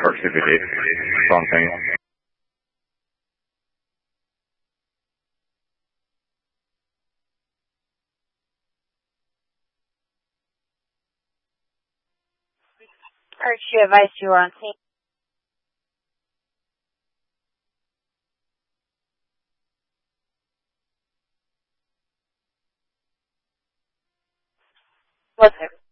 precipitate something. Archie advice you are on scene. What's it?